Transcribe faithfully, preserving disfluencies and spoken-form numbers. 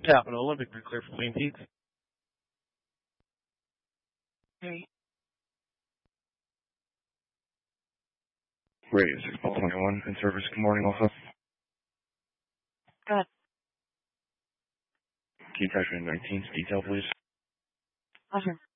Capital Olympic, be clear for Queen Peaks. Hey. Radio six twenty-one in service. Good morning, also. Good. Can you touch me in nineteen? Detail, please. Pleasure.